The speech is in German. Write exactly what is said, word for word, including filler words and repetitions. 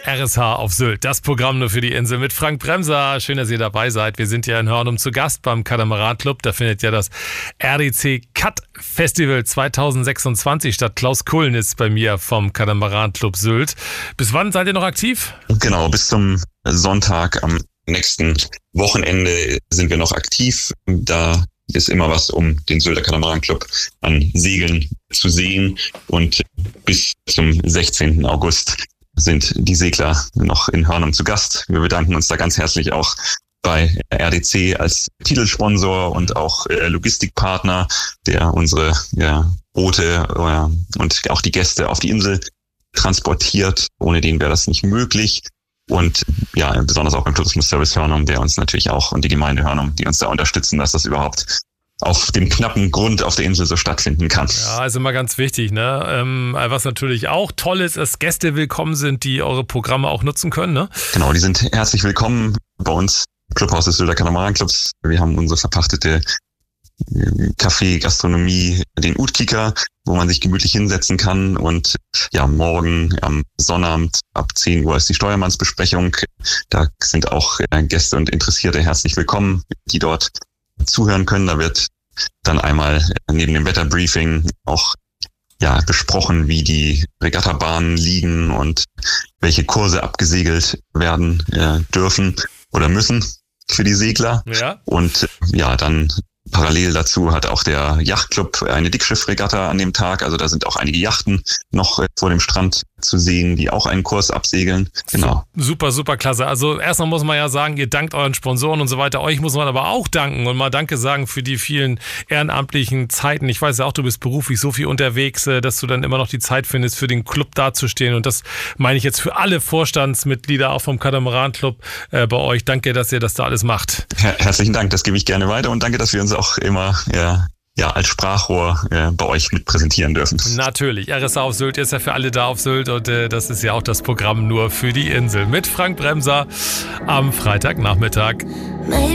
R S H auf Sylt. Das Programm nur für die Insel mit Frank Bremser. Schön, dass ihr dabei seid. Wir sind ja in Hörnum zu Gast beim Katamaran Club. Da findet ja das R D C Cut Festival zwanzig sechsundzwanzig statt. Klaus Kullen ist bei mir vom Katamaran Club Sylt. Bis wann seid ihr noch aktiv? Genau, bis zum Sonntag am nächsten Wochenende sind wir noch aktiv. Da ist immer was, um den Sylter Katamaran Club an Segeln zu sehen. Und bis zum sechzehnten August sind die Segler noch in Hörnum zu Gast. Wir bedanken uns da ganz herzlich auch bei R D C als Titelsponsor und auch äh, Logistikpartner, der unsere ja, Boote äh, und auch die Gäste auf die Insel transportiert. Ohne den wäre das nicht möglich. Und ja, besonders auch beim Tourismusservice Hörnum, der uns natürlich auch, und die Gemeinde Hörnum, die uns da unterstützen, dass das überhaupt auf dem knappen Grund auf der Insel so stattfinden kann. Ja, ist immer ganz wichtig, ne? Ähm, was natürlich auch toll ist, dass Gäste willkommen sind, die eure Programme auch nutzen können, ne? Genau, die sind herzlich willkommen bei uns im Clubhaus des Sylter Katamaran Clubs. Wir haben unsere verpachtete Café, Gastronomie, den Utkicker, wo man sich gemütlich hinsetzen kann. Und ja, morgen am Sonnabend ab zehn Uhr ist die Steuermannsbesprechung. Da sind auch Gäste und Interessierte herzlich willkommen, die dort zuhören können. Da wird dann einmal neben dem Wetterbriefing auch ja besprochen, wie die Regattabahnen liegen und welche Kurse abgesegelt werden äh, dürfen oder müssen für die Segler. Ja. Und ja, dann parallel dazu hat auch der Yachtclub eine Dickschiffregatta an dem Tag. Also da sind auch einige Yachten noch vor dem Strand zu sehen, die auch einen Kurs absegeln. Genau. Super, super klasse. Also erstmal muss man ja sagen, ihr dankt euren Sponsoren und so weiter. Euch muss man aber auch danken und mal Danke sagen für die vielen ehrenamtlichen Zeiten. Ich weiß ja auch, du bist beruflich so viel unterwegs, dass du dann immer noch die Zeit findest, für den Club dazustehen. Und das meine ich jetzt für alle Vorstandsmitglieder, auch vom Katamaran Club äh, bei euch. Danke, dass ihr das da alles macht. Her- herzlichen Dank, das gebe ich gerne weiter und danke, dass wir uns auch immer ja, ja, als Sprachrohr äh, bei euch mit präsentieren dürfen. Natürlich, R S A auf Sylt ist ja für alle da auf Sylt und äh, das ist ja auch das Programm nur für die Insel mit Frank Bremser am Freitagnachmittag.